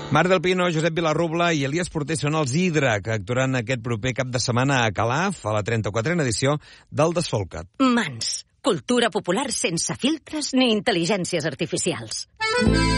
Marc del Pino, Josep Vilarrubla i Elias Porter són els Hidra, que actuaran aquest proper cap de setmana a Calaf, a la 34a edició del Desfolcat. Mans. Cultura popular sense filtres ni intel·ligències artificials.